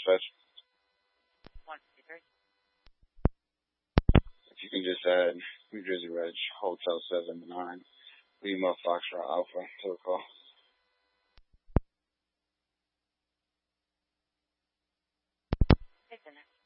dispatch. 153. If you can just add New Jersey Reg Hotel 79 Lima Foxtrot Alpha to the call. Take the next.